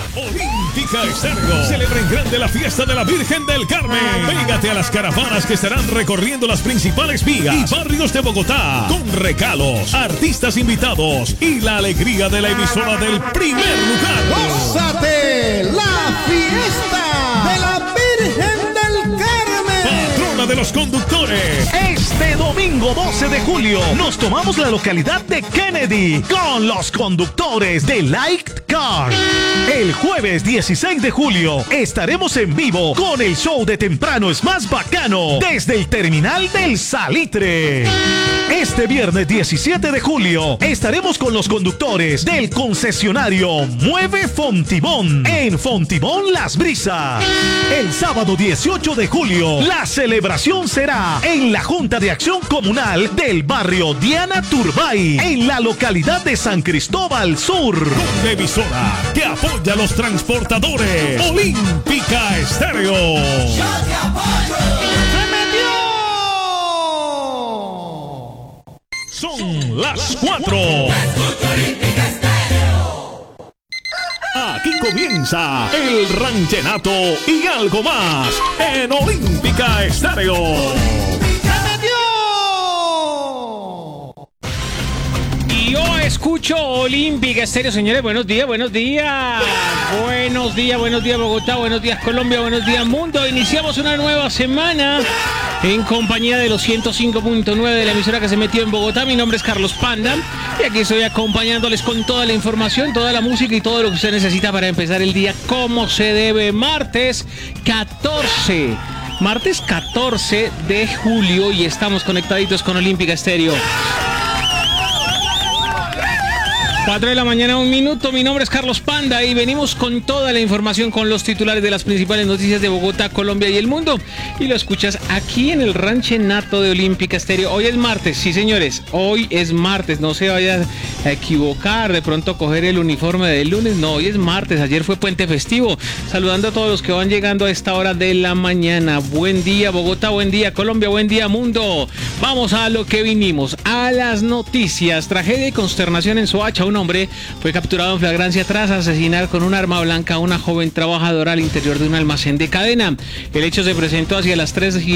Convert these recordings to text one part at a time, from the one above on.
Olímpica Estéreo celebra en grande la fiesta de la Virgen del Carmen. Pégate a las caravanas que estarán recorriendo las principales vías y barrios de Bogotá con regalos, artistas invitados y la alegría de la emisora del primer lugar. ¡Gózate la fiesta de la Virgen del Carmen! Patrona de los conductores. Este domingo 12 de julio nos tomamos la localidad de Kennedy con los conductores de Light Car. El jueves 16 de julio estaremos en vivo con el show de Temprano es Más Bacano desde el terminal del Salitre. Este viernes 17 de julio estaremos con los conductores del concesionario Mueve Fontibón en Fontibón Las Brisas. El sábado 18 de julio la celebración será en la Junta de Acción Comunal del barrio Diana Turbay en la localidad de San Cristóbal Sur. Con emisora que apoya a los transportadores. Olímpica Estéreo. ¡Yo te apoyo! Son las 4. Aquí comienza el ranchenato y algo más en Olímpica Estéreo. Yo escucho Olímpica Estéreo, señores. Buenos días, buenos días. Buenos días, buenos días Bogotá, buenos días Colombia, buenos días mundo. Iniciamos una nueva semana en compañía de los 105.9 de la emisora que se metió en Bogotá. Mi nombre es Carlos Panda y aquí estoy acompañándoles con toda la información, toda la música y todo lo que usted necesita para empezar el día como se debe. Martes 14 de julio y estamos conectaditos con Olímpica Estéreo. 4 de la mañana, 1 minuto. Mi nombre es Carlos Panda y venimos con toda la información, con los titulares de las principales noticias de Bogotá, Colombia y el mundo. Y lo escuchas aquí en el ranchenato de Olímpica Estéreo. Hoy es martes, sí señores, hoy es martes. No se vayan a equivocar, de pronto coger el uniforme del lunes. No, hoy es martes, ayer fue puente festivo. Saludando a todos los que van llegando a esta hora de la mañana. Buen día Bogotá, buen día Colombia, buen día mundo. Vamos a lo que vinimos, a las noticias. Tragedia y consternación en Soacha. Un hombre fue capturado en flagrancia tras asesinar con un arma blanca a una joven trabajadora al interior de un almacén de cadena. El hecho se presentó hacia las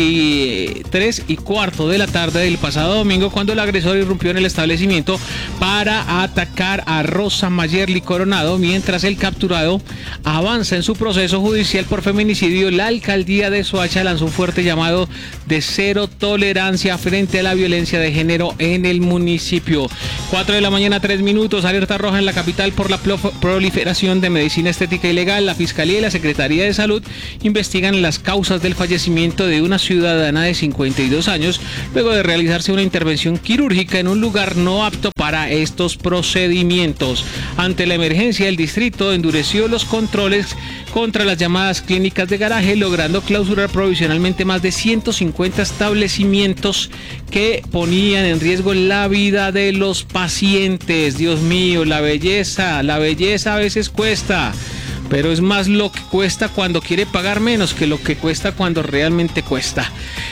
3:15 de la tarde del pasado domingo, cuando el agresor irrumpió en el establecimiento para atacar a Rosa Mayerly Coronado. Mientras el capturado avanza en su proceso judicial por feminicidio, la alcaldía de Soacha lanzó un fuerte llamado de cero tolerancia frente a la violencia de género en el municipio. 4 de la mañana, 3 minutos. Alerta roja en la capital por la proliferación de medicina estética ilegal. La Fiscalía y la Secretaría de Salud investigan las causas del fallecimiento de una ciudadana de 52 años luego de realizarse una intervención quirúrgica en un lugar no apto para estos procedimientos. Ante la emergencia, el distrito endureció los controles contra las llamadas clínicas de garaje, logrando clausurar provisionalmente más de 150 establecimientos que ponían en riesgo la vida de los pacientes. Dios mío, la belleza a veces cuesta, pero es más lo que cuesta cuando quiere pagar menos que lo que cuesta cuando realmente cuesta.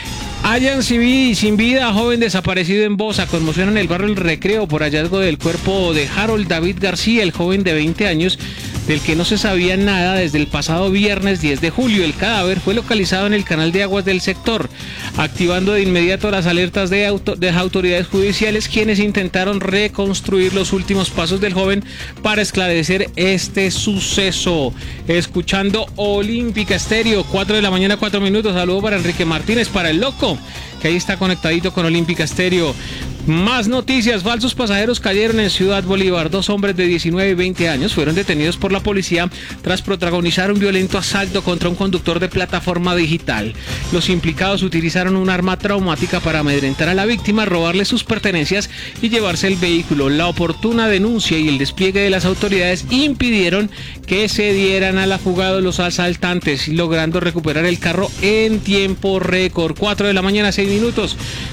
Hallan sin vida a joven desaparecido en Bosa. Conmoción en el barrio El Recreo por hallazgo del cuerpo de Harold David García, el joven de 20 años, del que no se sabía nada desde el pasado viernes 10 de julio. El cadáver fue localizado en el canal de aguas del sector, activando de inmediato las alertas de autoridades judiciales, quienes intentaron reconstruir los últimos pasos del joven para esclarecer este suceso. Escuchando Olímpica Estéreo, 4 de la mañana, 4 minutos. Saludo para Enrique Martínez, para el loco, que ahí está conectadito con Olímpica Estéreo. Más noticias. Falsos pasajeros cayeron en Ciudad Bolívar. 2 hombres de 19 y 20 años fueron detenidos por la policía tras protagonizar un violento asalto contra un conductor de plataforma digital. Los implicados utilizaron un arma traumática para amedrentar a la víctima, robarle sus pertenencias y llevarse el vehículo. La oportuna denuncia y el despliegue de las autoridades impidieron que se dieran a la fuga de los asaltantes, logrando recuperar el carro en tiempo récord. 4 de la mañana, 6 minutos.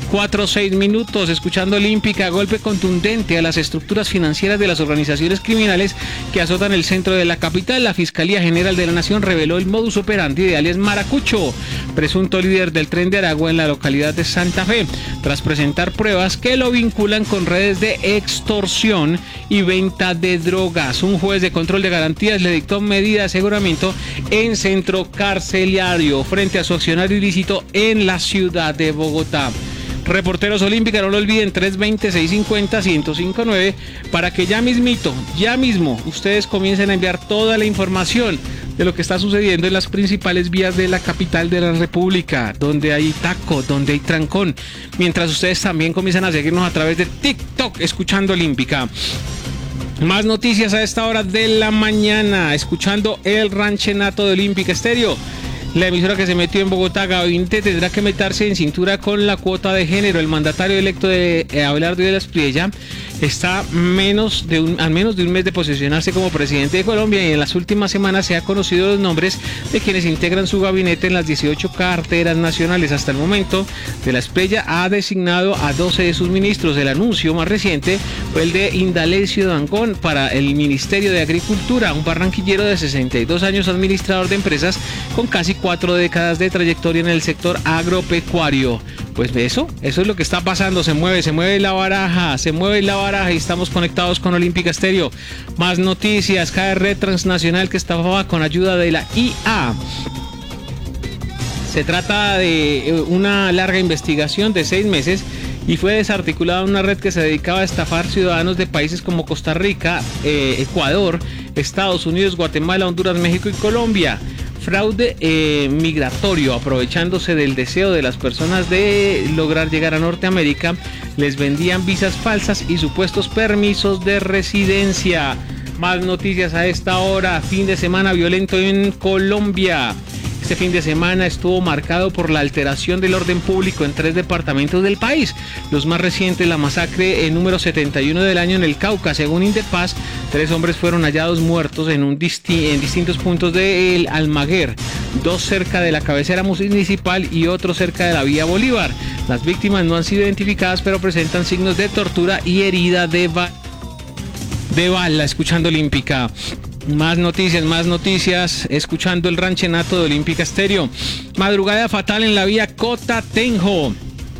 4-6 minutos, escuchando Olímpica. Golpe contundente a las estructuras financieras de las organizaciones criminales que azotan el centro de la capital. La Fiscalía General de la Nación reveló el modus operandi de alias Maracucho, presunto líder del Tren de Aragua en la localidad de Santa Fe, tras presentar pruebas que lo vinculan con redes de extorsión y venta de drogas. Un juez de control de garantías le dictó medida de aseguramiento en centro carcelario frente a su accionario ilícito en la ciudad de Bogotá. Reporteros Olímpica, no lo olviden, 320-650-1059 para que ya mismo ustedes comiencen a enviar toda la información de lo que está sucediendo en las principales vías de la capital de la República, donde hay taco, donde hay trancón, mientras ustedes también comienzan a seguirnos a través de TikTok, escuchando Olímpica. Más noticias a esta hora de la mañana, escuchando el ranchenato de Olímpica Estéreo. La emisora que se metió en Bogotá, Gabinete, tendrá que meterse en cintura con la cuota de género. El mandatario electo de Abelardo de la Espriella está al menos de un mes de posesionarse como presidente de Colombia, y en las últimas semanas se han conocido los nombres de quienes integran su gabinete en las 18 carteras nacionales. Hasta el momento, de la Espriella ha designado a 12 de sus ministros. El anuncio más reciente fue el de Indalecio Dangond para el Ministerio de Agricultura, un barranquillero de 62 años, administrador de empresas con casi 4 décadas de trayectoria en el sector agropecuario. Pues eso es lo que está pasando, se mueve la baraja y estamos conectados con Olímpica Estéreo. Más noticias, cae red transnacional que estaba con ayuda de la IA. Se trata de una larga investigación de 6 meses y fue desarticulada una red que se dedicaba a estafar ciudadanos de países como Costa Rica, Ecuador, Estados Unidos, Guatemala, Honduras, México y Colombia. Fraude migratorio, aprovechándose del deseo de las personas de lograr llegar a Norteamérica, les vendían visas falsas y supuestos permisos de residencia. Más noticias a esta hora. Fin de semana violento en Colombia. Este fin de semana estuvo marcado por la alteración del orden público en 3 departamentos del país. Los más recientes, la masacre número 71 del año en el Cauca. Según Indepaz, 3 hombres fueron hallados muertos en distintos puntos de Almaguer, 2 cerca de la cabecera municipal y otro cerca de la vía Bolívar. Las víctimas no han sido identificadas, pero presentan signos de tortura y herida de bala. Escuchando Olímpica. Más noticias, escuchando el ranchenato de Olímpica Estéreo. Madrugada fatal en la vía Cota-Tenjo.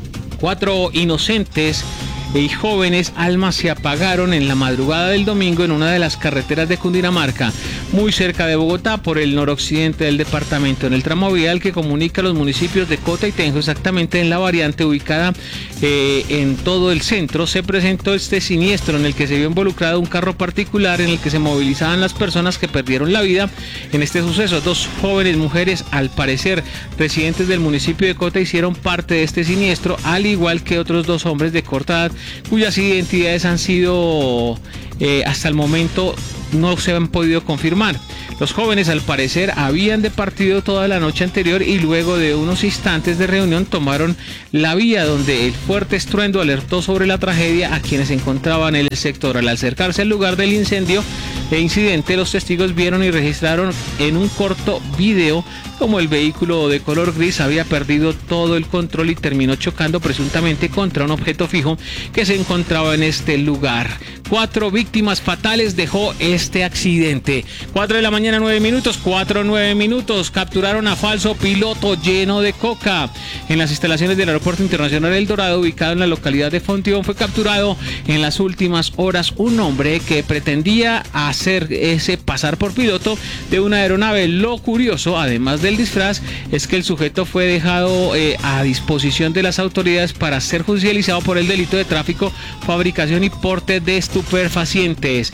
4 inocentes y jóvenes almas se apagaron en la madrugada del domingo en una de las carreteras de Cundinamarca, muy cerca de Bogotá, por el noroccidente del departamento. En el tramo vial que comunica los municipios de Cota y Tenjo, exactamente en la variante ubicada en todo el centro, se presentó este siniestro en el que se vio involucrado un carro particular en el que se movilizaban las personas que perdieron la vida en este suceso. 2 jóvenes mujeres, al parecer residentes del municipio de Cota, hicieron parte de este siniestro, al igual que otros 2 hombres de corta edad, cuyas identidades han sido hasta el momento no se han podido confirmar. Los jóvenes, al parecer, habían departido toda la noche anterior y luego de unos instantes de reunión tomaron la vía, donde el fuerte estruendo alertó sobre la tragedia a quienes se encontraban en el sector. Al acercarse al lugar del incidente, los testigos vieron y registraron en un corto video como el vehículo de color gris había perdido todo el control y terminó chocando presuntamente contra un objeto fijo que se encontraba en este lugar. 4 víctimas fatales dejó este accidente. 4 de la mañana, 9 minutos. Capturaron a falso piloto lleno de coca. En las instalaciones del Aeropuerto Internacional El Dorado, ubicado en la localidad de Fontibón, fue capturado en las últimas horas un hombre que pretendía hacerse pasar por piloto de una aeronave. Lo curioso, además del disfraz, es que el sujeto fue dejado a disposición de las autoridades para ser judicializado por el delito de tráfico, fabricación y porte de estupefacientes.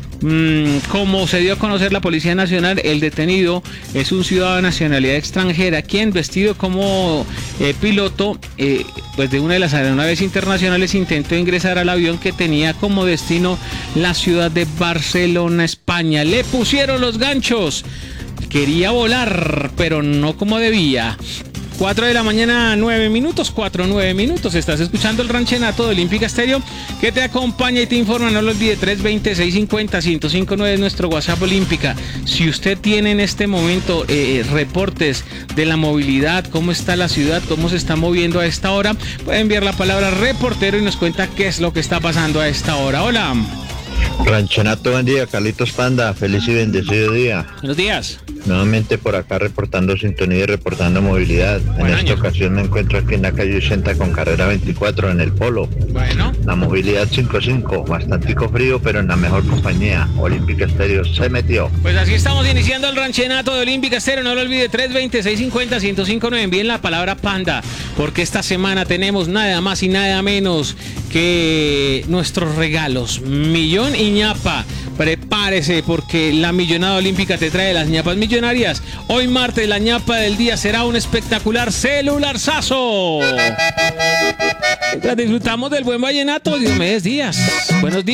Como se dio a conocer la Policía Nacional, el detenido es un ciudadano de nacionalidad extranjera, quien, vestido como piloto pues de una de las aeronaves internacionales, intentó ingresar al avión que tenía como destino la ciudad de Barcelona, España. Le pusieron los ganchos. Quería volar, pero no como debía. 4 de la mañana, 9 minutos, 9 minutos. Estás escuchando el Ranchenato de Olímpica Estéreo, que te acompaña y te informa. No lo olvide, 320-650-1059 es nuestro WhatsApp Olímpica. Si usted tiene en este momento reportes de la movilidad, cómo está la ciudad, cómo se está moviendo a esta hora, puede enviar la palabra reportero y nos cuenta qué es lo que está pasando a esta hora. Hola. Ranchenato, buen día, Carlitos Panda, feliz y bendecido día. Buenos días. Nuevamente por acá reportando sintonía y reportando movilidad. En esta ocasión me encuentro aquí en la calle 80 con carrera 24 en el Polo. Bueno. La movilidad 5-5, bastantico frío, pero en la mejor compañía. Olímpica Estéreo se metió. Pues así estamos iniciando el Ranchenato de Olímpica Estéreo. No lo olvide, 320-650-1059. Envíen la palabra Panda, porque esta semana tenemos nada más y nada menos que nuestros regalos. Millón y ñapa. Prepárese, porque la Millonada Olímpica te trae las ñapas millonarias. Hoy martes la ñapa del día será un espectacular celularzazo. Mientras disfrutamos del buen vallenato, Diomedes Díaz. Buenos días.